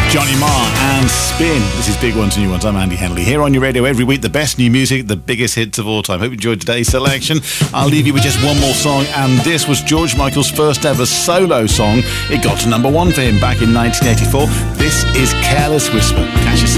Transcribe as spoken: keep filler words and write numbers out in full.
Johnny Marr and Spin. This is Big Ones and New Ones. I'm Andy Henley. Here on your radio every week, the best new music, the biggest hits of all time. Hope you enjoyed today's selection. I'll leave you with just one more song, and this was George Michael's first ever solo song. It got to number one for him back in nineteen eighty-four. This is Careless Whisper. Catch you soon.